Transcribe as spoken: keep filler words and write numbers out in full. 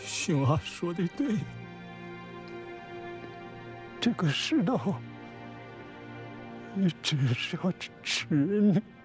兄儿说的对， 这个世道，只是要吃人。